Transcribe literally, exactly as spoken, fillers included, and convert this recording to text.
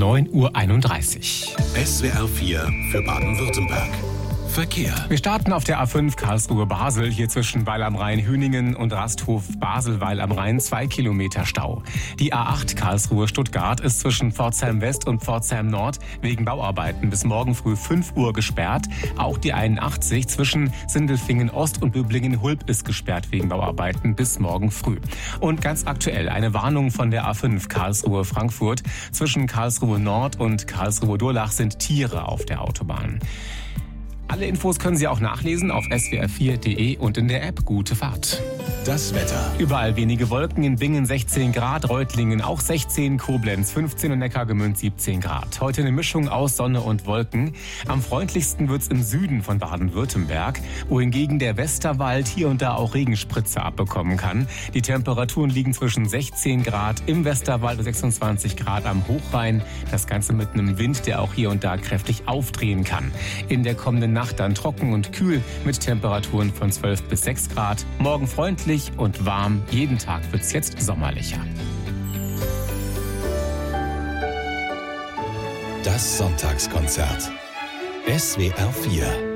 neun Uhr einunddreißig. S W R vier für Baden-Württemberg. Verkehr. Wir starten auf der A fünf Karlsruhe-Basel, hier zwischen Weil am Rhein, Hüningen und Rasthof Basel-Weil am Rhein, zwei Kilometer Stau. Die A acht Karlsruhe-Stuttgart ist zwischen Pforzheim West und Pforzheim Nord wegen Bauarbeiten bis morgen früh fünf Uhr gesperrt. Auch die einundachtzig zwischen Sindelfingen Ost und Böblingen-Hulb ist gesperrt wegen Bauarbeiten bis morgen früh. Und ganz aktuell eine Warnung von der A fünf Karlsruhe-Frankfurt. Zwischen Karlsruhe Nord und Karlsruhe-Durlach sind Tiere auf der Autobahn. Alle Infos können Sie auch nachlesen auf s w r vier punkt d e und in der App Gute Fahrt. Das Wetter. Überall wenige Wolken, in Bingen sechzehn Grad, Reutlingen auch sechzehn, Koblenz fünfzehn und Neckargemünd siebzehn Grad. Heute eine Mischung aus Sonne und Wolken. Am freundlichsten wird's im Süden von Baden-Württemberg, wohingegen der Westerwald hier und da auch Regenspritze abbekommen kann. Die Temperaturen liegen zwischen sechzehn Grad im Westerwald und sechsundzwanzig Grad am Hochrhein. Das Ganze mit einem Wind, der auch hier und da kräftig aufdrehen kann. In der kommenden Nacht dann trocken und kühl mit Temperaturen von zwölf bis sechs Grad. Morgen freundlich und warm. Jeden Tag wird's jetzt sommerlicher. Das Sonntagskonzert. S W R vier